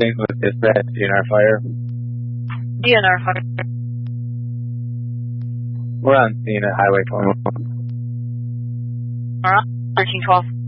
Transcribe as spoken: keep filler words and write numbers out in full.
connecting with dispatch, D N R fire. D N R fire. We're on scene at Highway twenty-one. We're on thirteen twelve.